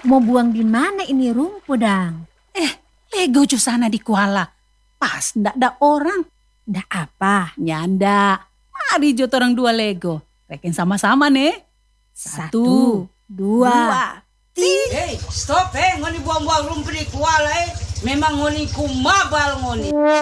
Mau buang di mana ini rumput, Dang? Lego jo sana di Kuala. Pas ndak ada orang. Ndak apa? Nyanda. Mari jo orang dua Lego. Reken sama-sama nih. 1, 2, Dua. Stop ngoni buang-buang rumput di Kuala Memang ngoni kumabal ngoni.